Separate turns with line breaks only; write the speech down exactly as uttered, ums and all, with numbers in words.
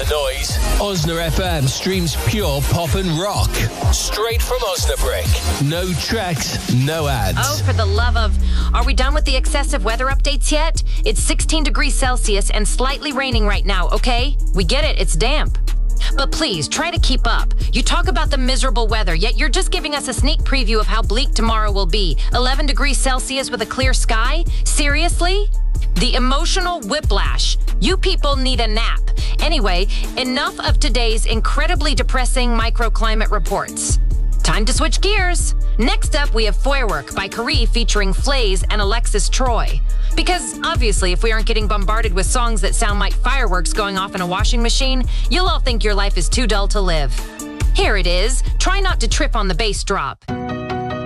the noise. Osna F M streams pure pop and rock. Straight from Osnabrück. No tracks, no ads.
Oh, for the love of... Are we done with the excessive weather updates yet? It's sixteen degrees Celsius and slightly raining right now, okay? We get it, it's damp. But please, try to keep up. You talk about the miserable weather, yet you're just giving us a sneak preview of how bleak tomorrow will be. eleven degrees Celsius with a clear sky? Seriously? The emotional whiplash. You people need a nap. Anyway, enough of today's incredibly depressing microclimate reports. Time to switch gears. Next up, we have Feuerwerk by Carrie featuring Flays and Alexis Troy. Because obviously, if we aren't getting bombarded with songs that sound like fireworks going off in a washing machine, you'll all think your life is too dull to live. Here it is. Try not to trip on the bass drop.